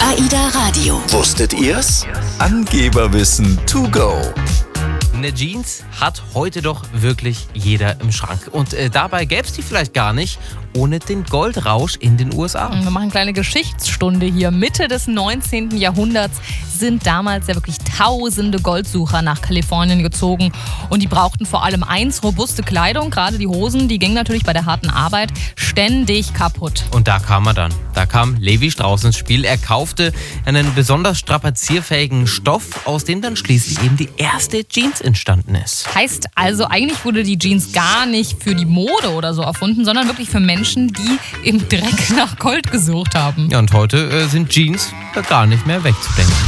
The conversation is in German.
AIDA Radio. Wusstet ihr's? Angeberwissen to go. Eine Jeans hat heute doch wirklich jeder im Schrank. Und dabei gäbe es die vielleicht gar nicht ohne den Goldrausch in den USA. Wir machen eine kleine Geschichtsstunde hier. Mitte des 19. Jahrhunderts sind damals ja wirklich tausende Goldsucher nach Kalifornien gezogen. Und die brauchten vor allem eins, robuste Kleidung. Gerade die Hosen, die gingen natürlich bei der harten Arbeit ständig kaputt. Und da kam er dann. Da kam Levi Strauss ins Spiel. Er kaufte einen besonders strapazierfähigen Stoff, aus dem dann schließlich eben die erste Jeans entstanden ist. Heißt also, eigentlich wurde die Jeans gar nicht für die Mode oder so erfunden, sondern wirklich für Menschen, die im Dreck nach Gold gesucht haben. Ja, und heute sind Jeans gar nicht mehr wegzudenken.